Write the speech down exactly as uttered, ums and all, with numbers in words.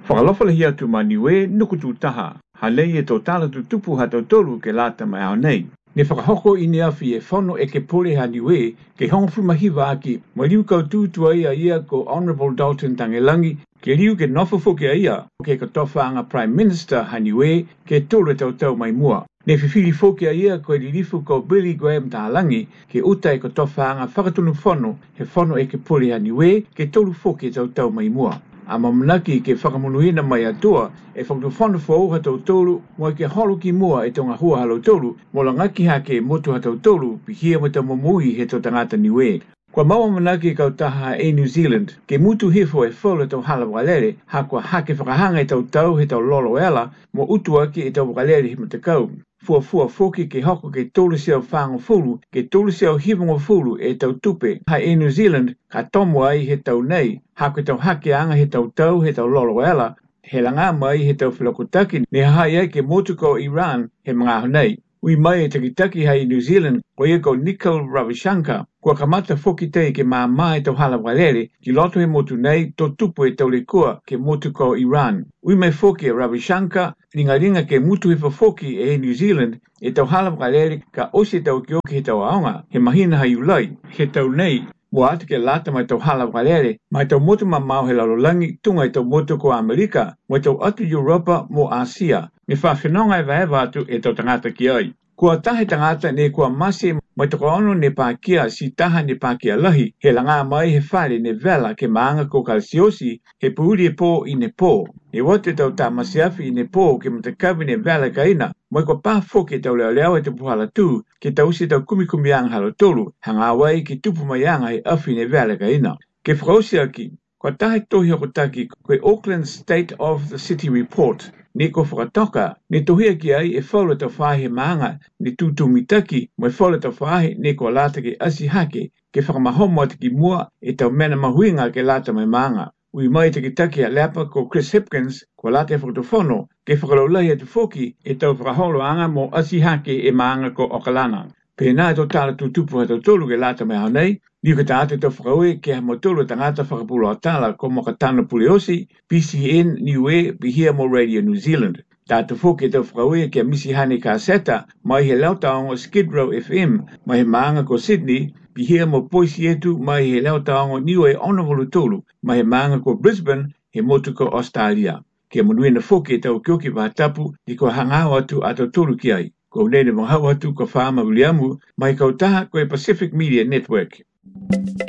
Whakalawha hia tu maniwe nuku tu taha. Halei e tō tala tu tupu ha tau tolu ke lata mai au nei. Ne whakahoko i ne awhi e whono e ke pole ha niwe ke hongu mahiwa aki ma liu kau tūtua ia ia ko Honourable Dalton Tangelangi ke liu ke nofofoke ia ke katowhaanga Prime Minister ha niwe ke tolu tau tau mai mua. Ne whiwhiri foke ia ko e lilifu ko Billy Graham Tahalangi ke uta e katowhaanga whakatunu whono he whono e ke pole ha niwe ke tolu foke tau tau mai mua. A mamanaki ke whakamunuina mai atua e whakatawhanu whauha tau tolu mo ke holo ki mua e tonga hua halo tolu mo la ngaki ha ke motu ha tau tolu pihia mo tau mamui he tau tangata niwe. Kwa mawa manaki kau taha e New Zealand ke mutu hifo e whaula tau hala wakalere ha kwa hake whakahanga e tau tau he tau lolo ela mo utu aki e tau wakalere he matakau. Fua fua foki ke hoko ke tolu siau whango fulu ke tolu siau hivongo fulu e tau tupe ha e New Zealand ka tomo ai he tau nei ha ke tau hake anga he tau tau he tau lolo ela he langa mai he tau whilokotaki ne hai ai ke motu ko Iran he mga honei. Ui mai e takitaki hai New Zealand ko ia ko Nicole Ravishankar kua kamata foki tei ke maa mai tau hala walere ki loto he motu nei to tupu e tau lekua ke motu ko Iran. Ui mai foki e Ravishankar ringa ringa ke mutu he foki e New Zealand e tau hala walere ka osi tau ki oki he tau aonga he mahina hai ulai he tau nei mua ati ke lata mai tau hala walere mai tau motu ma mau he lalolangi tunga e tau motu ko Amerika mai tau atu Europa mo Asia me whawhenonga e waewa atu e tau tangata ki ai. Kua tahe tangata ne kua masi mai toko ono ne pākia si taha ne pākia lahi he langa mai he whare ne vela ke maanga ko kalsiosi he puuri e pō i ne pō. E wate tau tā masiafi i ne pō ke matakawi ne vela kaina mai kua pāfo ke tau leo leo e te puhala tū ke tau si tau kumi kumi anga halo tolu hanga awai ki tupu mai anga he awhi ne vela kaina. Ke whakausi aki, kua tahe tohi ako taki koe Auckland State of the City Report ne ko whakatoka, ne tohia ki ai e whaula tau whahe maanga, ne tūtumitaki, mai whaula tau whahe ne ko lata ke asi hake, ke whakamahomo ati ki mua e tau mena mahuinga ke lata mai maanga. Ui mai te ki taki a leapa ko Chris Hipkins, ko lata e whakatofono, ke whakalaulahi atu foki e tau whakaholo anga mo asi hake e maanga ko Okalana. Pēnā e tau tala tūtupu ha tau tolu ke lata mai hanei, liu ka tāte tau whakaue ke ha motolu tangata whakapulo atala ko Mokatana Puleosi, P C N, Niue, Bihia Mo Radio New Zealand. Tāte whoke tau whakaue ke Misi Hane Kaseta, mai he lautaongo Skid Row F M, mai he maanga ko Sydney, Bihia Mo Poisi Etu, mai he lautaongo Niue Onavolu Tolu, mai he maanga ko Brisbane, he motu ko Australia. Ke manuina whoke tau kioki wahatapu, di ko hangau atu ato tolu ki ai. Ko nene mahau atu ko whaama Williamu, mai kau taha koe Pacific Media Network.